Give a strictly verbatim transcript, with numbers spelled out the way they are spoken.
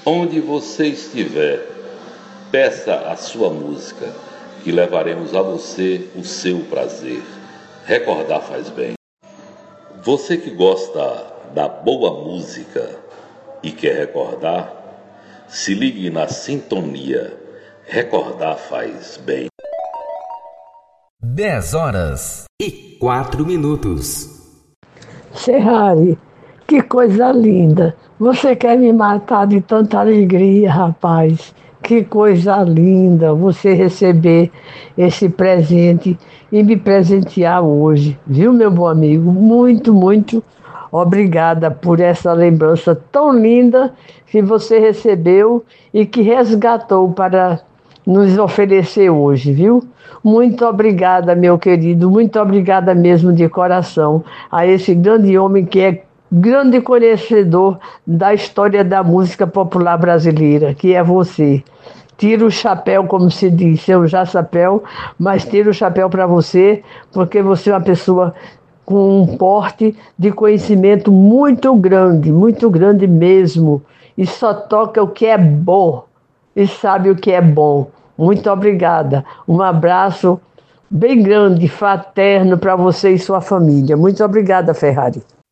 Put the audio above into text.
Onde você estiver, peça a sua música, que levaremos a você o seu prazer. Recordar faz bem. Você que gosta da boa música e quer recordar, se ligue na sintonia. Recordar faz bem. Dez horas e quatro minutos. Ferrari, que coisa linda. Você quer me matar de tanta alegria, rapaz. Que coisa linda você receber esse presente e me presentear hoje. Viu, meu bom amigo? Muito, muito obrigada por essa lembrança tão linda que você recebeu e que resgatou para nos oferecer hoje, viu? Muito obrigada, meu querido. Muito obrigada mesmo de coração a esse grande homem que é grande conhecedor da história da música popular brasileira, que é você. Tiro o chapéu, como se diz, eu já chapéu, mas tiro o chapéu para você, porque você é uma pessoa com um porte de conhecimento muito grande, muito grande mesmo, e só toca o que é bom, e sabe o que é bom. Muito obrigada. Um abraço bem grande, fraterno para você e sua família. Muito obrigada, Ferrari.